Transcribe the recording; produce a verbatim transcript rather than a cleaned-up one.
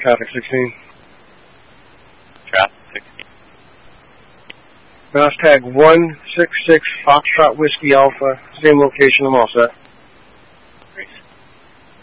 Traffic sixteen. Traffic sixteen. Mouse tag one six six Foxtrot Whiskey Alpha. Same location, I'm all set.